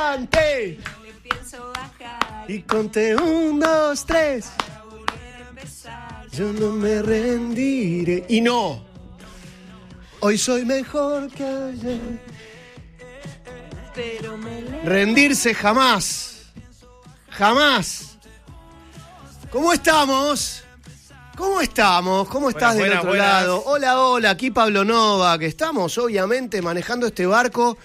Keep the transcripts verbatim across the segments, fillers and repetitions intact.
adelante. No le pienso bajar. Y conté un, dos, tres. Para volver a empezar. Yo no me rendiré. Y no. Hoy soy mejor que ayer. Pero me le... Rendirse jamás. Jamás. ¿Cómo estamos? ¿Cómo estamos? ¿Cómo estás Buenas, del buenas, otro buenas. lado? Hola, hola, aquí Pablo Nova, que estamos obviamente manejando este barco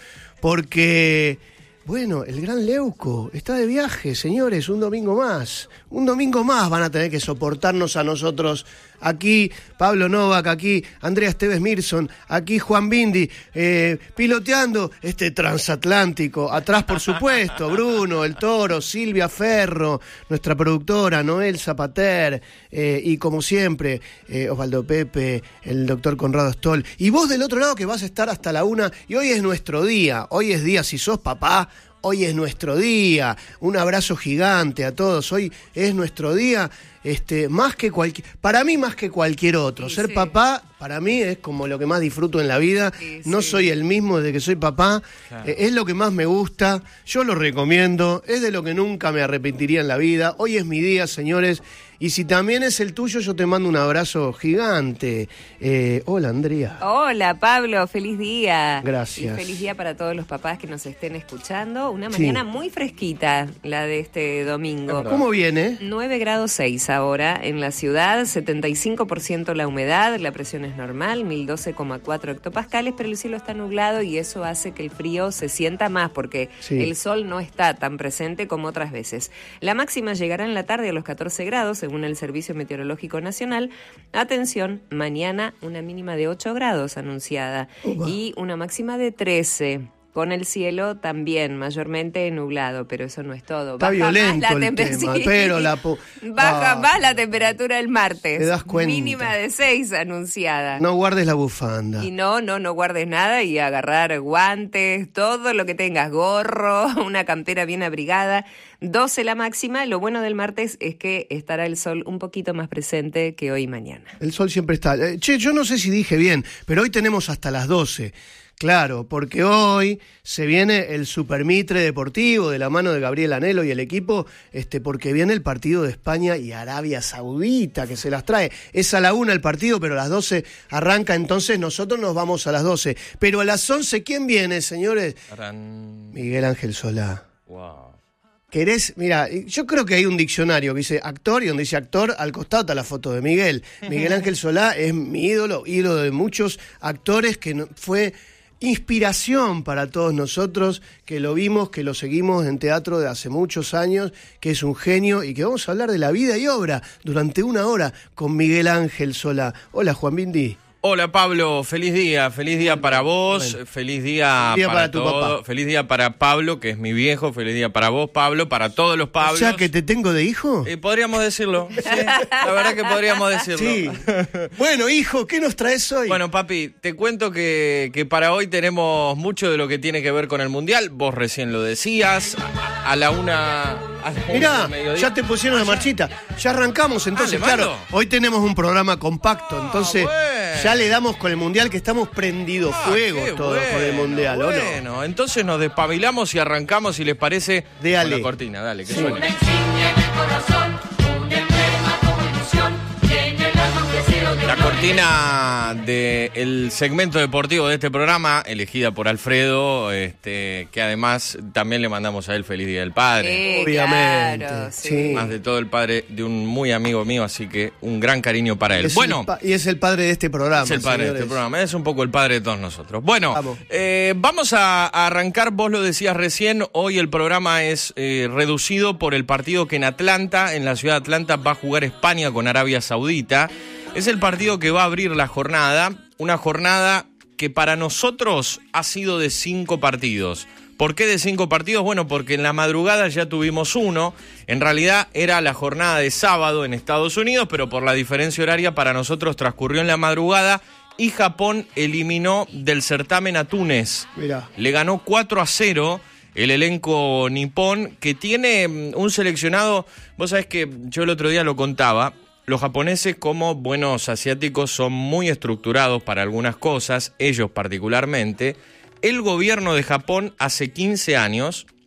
porque, bueno, el gran Leuco está de viaje, señores, un domingo más. Un domingo más van a tener que soportarnos a nosotros. Aquí Pablo Novak, aquí Andrea Esteves Mirson, aquí Juan Bindi, eh, piloteando este transatlántico. Atrás, por supuesto, Bruno, el Toro, Silvia Ferro, nuestra productora, Noel Zapater, eh, y como siempre, eh, Osvaldo Pepe, el doctor Conrado Stoll. Y vos del otro lado que vas a estar hasta la una, y hoy es nuestro día, hoy es día, si sos papá, hoy es nuestro día. Un abrazo gigante a todos, hoy es nuestro día. Este, más que cualquier, para mí más que cualquier otro. Sí, Ser sí. papá, para mí es como lo que más disfruto en la vida. Sí, no sí. soy el mismo desde que soy papá. Claro. Eh, es lo que más me gusta. Yo lo recomiendo. Es de lo que nunca me arrepentiría en la vida. Hoy es mi día, señores. Y si también es el tuyo, yo te mando un abrazo gigante. Eh, hola, Andrea. Hola Pablo, feliz día. Gracias. Y feliz día para todos los papás que nos estén escuchando. Una Sí. mañana muy fresquita, la de este domingo. ¿Cómo viene? nueve grados seis ahora en la ciudad, setenta y cinco por ciento la humedad, la presión es normal, mil doce coma cuatro hectopascales, pero el cielo está nublado y eso hace que el frío se sienta más porque Sí. el sol no está tan presente como otras veces. La máxima llegará en la tarde a los catorce grados, según el Servicio Meteorológico Nacional. Atención, mañana una mínima de ocho grados anunciada Uba. y una máxima de trece. Con el cielo también mayormente nublado, pero eso no es todo. Está Baja más violento la el tempe- tema, sí. pero la... po- Baja Ah, más la temperatura el martes. Te das cuenta. Mínima de seis anunciada. No guardes la bufanda. Y no, no, no guardes nada y agarrar guantes, todo lo que tengas, gorro, una campera bien abrigada. doce la máxima. Lo bueno del martes es que estará el sol un poquito más presente que hoy y mañana. El sol siempre está. Eh, che, yo no sé si dije bien, pero hoy tenemos hasta las doce. Claro, porque hoy se viene el Supermitre Deportivo de la mano de Gabriel Anhelo y el equipo, este, porque viene el partido de España y Arabia Saudita, que se las trae. Es a la una el partido, pero a las doce arranca, entonces nosotros nos vamos a las doce. Pero a las once, ¿quién viene, señores? Tarán. Miguel Ángel Solá. Wow. ¿Querés? Mira, yo creo que hay un diccionario que dice actor y donde dice actor, al costado está la foto de Miguel. Miguel Ángel Solá es mi ídolo, ídolo de muchos actores que no- fue inspiración para todos nosotros, que lo vimos, que lo seguimos en teatro de hace muchos años, que es un genio y que vamos a hablar de la vida y obra durante una hora con Miguel Ángel Solá. Hola, Juan Bindi. Hola Pablo, feliz día, feliz día para vos, Bueno. feliz día, Feliz día para, para tu todo, papá. feliz día para Pablo, que es mi viejo, feliz día para vos Pablo, para todos los Pablos. O sea, que te tengo de hijo. Eh, podríamos decirlo, sí, la verdad que podríamos decirlo. Sí. Bueno, hijo, ¿qué nos traes hoy? Bueno, papi, te cuento que, que para hoy tenemos mucho de lo que tiene que ver con el Mundial. Vos recién lo decías, a, a la una... a la una Mirá, del mediodía. ya te pusieron la marchita. Ya arrancamos, entonces, ¿le mando? claro. Hoy tenemos un programa compacto, entonces bueno. ya le damos con el Mundial, que estamos prendido Ah, fuego qué todos con el bueno, Mundial, ¿o no? Bueno, entonces nos despabilamos y arrancamos, si les parece, Dale. con la cortina. Dale, que Sí. suene. Una insignia en el corazón, un emblema como ilusión, tiene el alma un deseo de La gloria. cortina del segmento deportivo de este programa, elegida por Alfredo, este, que además también le mandamos a él feliz día del padre. Eh, Obviamente, claro, sí. Más de todo el padre de un muy amigo mío, así que un gran cariño para él. Es bueno, el pa- y es el padre de este programa. es el padre de señores. este programa, es un poco el padre de todos nosotros. Bueno, Vamos. eh, vamos a, a arrancar, vos lo decías recién, hoy el programa es eh, reducido por el partido que en Atlanta, en la ciudad de Atlanta, va a jugar España con Arabia Saudita. Es el partido que va a abrir la jornada, una jornada que para nosotros ha sido de cinco partidos. ¿Por qué de cinco partidos? Bueno, porque en la madrugada ya tuvimos uno. En realidad era la jornada de sábado en Estados Unidos, pero por la diferencia horaria para nosotros transcurrió en la madrugada y Japón eliminó del certamen a Túnez. Mirá. Le ganó cuatro a cero el elenco nipón, que tiene mm, un seleccionado. Vos sabés que yo el otro día lo contaba. Los japoneses, como buenos asiáticos, son muy estructurados para algunas cosas, ellos particularmente. El gobierno de Japón hace quince años